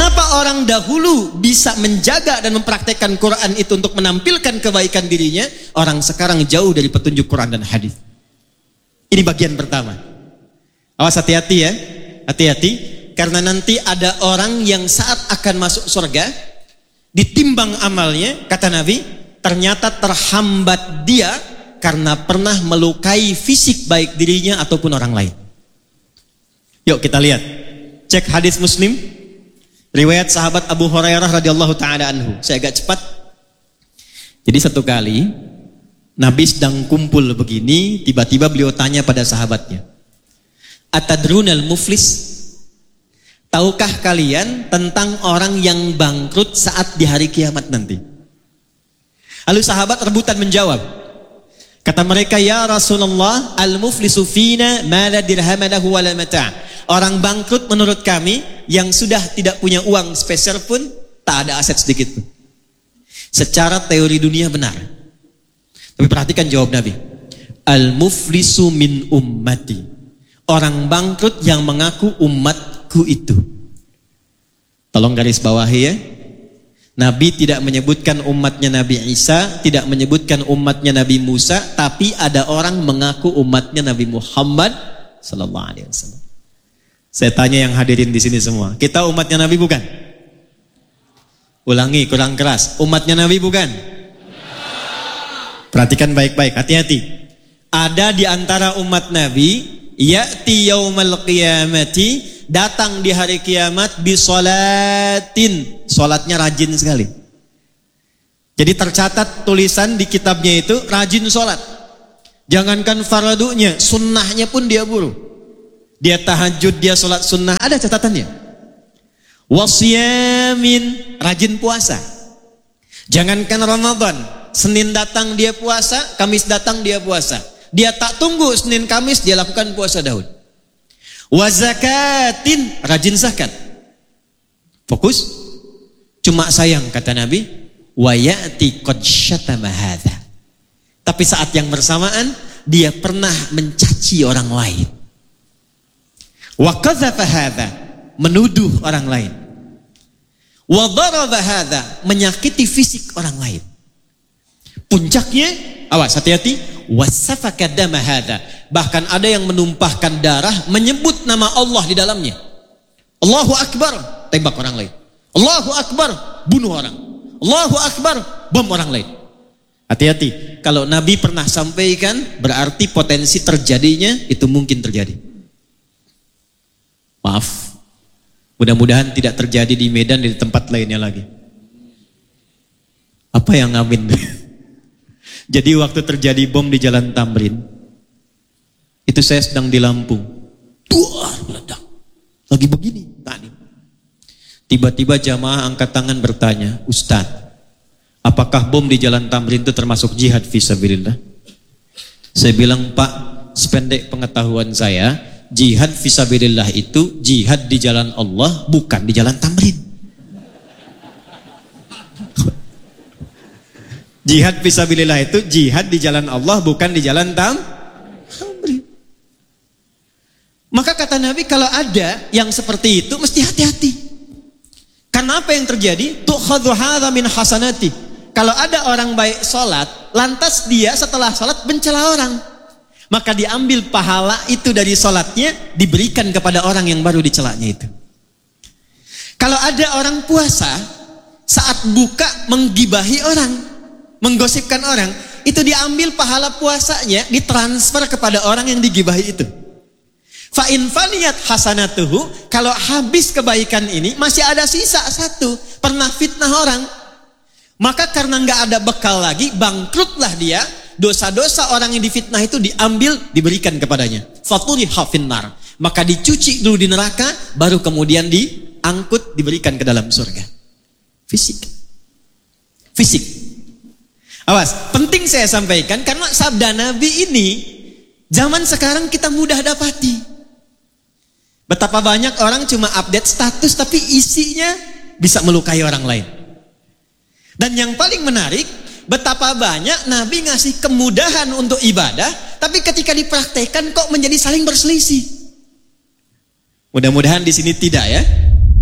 Kenapa orang dahulu bisa menjaga dan mempraktekkan Quran itu untuk menampilkan kebaikan dirinya? Orang sekarang jauh dari petunjuk Quran dan hadis. Ini bagian pertama. Awas, hati-hati ya. Hati-hati. Karena nanti ada orang yang saat akan masuk surga, ditimbang amalnya, kata Nabi, ternyata terhambat dia karena pernah melukai fisik baik dirinya ataupun orang lain. Yuk kita lihat. Cek hadis Muslim, riwayat sahabat Abu Hurairah radhiyallahu taala anhu. Saya agak cepat. Jadi satu kali Nabi sedang kumpul begini, tiba-tiba beliau tanya pada sahabatnya, "Atadrunal muflis?" Tahukah kalian tentang orang yang bangkrut saat di hari kiamat nanti? Lalu sahabat rebutan menjawab. Kata mereka, "Ya Rasulullah, al-muflisu fina ma la dirhama lahu wa la mata'." Orang bangkrut menurut kami yang sudah tidak punya uang sepeser pun, tak ada aset sedikit pun. Secara teori dunia benar. Tapi perhatikan jawab Nabi. Al-muflisu min ummati. Orang bangkrut yang mengaku umatku itu. Tolong garis bawahi ya. Nabi tidak menyebutkan umatnya Nabi Isa, tidak menyebutkan umatnya Nabi Musa, tapi ada orang mengaku umatnya Nabi Muhammad sallallahu alaihi wasallam. Saya tanya yang hadirin di sini semua, kita umatnya Nabi bukan? Ulangi, kurang keras. Umatnya Nabi bukan? Perhatikan baik-baik, hati-hati. Ada di antara umat Nabi, ya'ti yaumal qiyamati, datang di hari kiamat bisolatin, solatnya rajin sekali. Jadi tercatat tulisan di kitabnya itu rajin solat. Jangankan fardunya, sunnahnya pun dia buru. Dia tahajud, dia solat sunnah, ada catatannya. Wasyamin, rajin puasa. Jangankan Ramadan, Senin datang dia puasa, Kamis datang dia puasa. Dia tak tunggu Senin Kamis, dia lakukan puasa Daud. Wazakatin, rajin zakat. Fokus. Cuma sayang kata Nabi, wa ya'ti qad syatama hadza. Tapi saat yang bersamaan dia pernah mencaci orang lain. Wa qadzafa hadza, menuduh orang lain. Wa daraba hadza, menyakiti fisik orang lain. Puncaknya, awas hati-hati, wasafaka dama hadza. Bahkan ada yang menumpahkan darah, menyebut nama Allah di dalamnya. Allahu Akbar, tembak orang lain. Allahu Akbar, bunuh orang. Allahu Akbar, bom orang lain. Hati-hati, kalau Nabi pernah sampaikan, berarti potensi terjadinya itu mungkin terjadi. Maaf, mudah-mudahan tidak terjadi di Medan dan di tempat lainnya lagi. Apa yang amin? Jadi waktu terjadi bom di Jalan Tamrin, itu saya sedang di Lampung. Duar meledak. Lagi begini tadi. Tiba-tiba jamaah angkat tangan bertanya, "Ustaz, apakah bom di Jalan Tamrin itu termasuk jihad fisabilillah?" Saya bilang, "Pak, sependek pengetahuan saya, jihad fisabilillah itu jihad di jalan Allah, bukan di Jalan Tamrin." Jihad fisabilillah itu jihad di jalan Allah, bukan di Jalan Tamrin. Maka kata Nabi, kalau ada yang seperti itu mesti hati-hati. Karena apa yang terjadi? Tu'khadhu hadza min hasanati. Kalau ada orang baik salat, lantas dia setelah salat mencela orang, maka diambil pahala itu dari salatnya, diberikan kepada orang yang baru dicelanya itu. Kalau ada orang puasa, saat buka menggibahi orang, menggosipkan orang, itu diambil pahala puasanya, ditransfer kepada orang yang digibahi itu. Fa in faniyat hasanatuhu, kalau habis kebaikan ini masih ada sisa satu, pernah fitnah orang, maka karena nggak ada bekal lagi, bangkrutlah dia. Dosa-dosa orang yang difitnah itu diambil, diberikan kepadanya. Faturiha finnar, maka dicuci dulu di neraka, baru kemudian diangkut, diberikan ke dalam surga. Fisik. Awas, penting saya sampaikan karena sabda Nabi ini zaman sekarang kita mudah dapati. Betapa banyak orang cuma update status tapi isinya bisa melukai orang lain. Dan yang paling menarik, betapa banyak Nabi ngasih kemudahan untuk ibadah, tapi ketika dipraktekkan kok menjadi saling berselisih. Mudah-mudahan di sini tidak ya.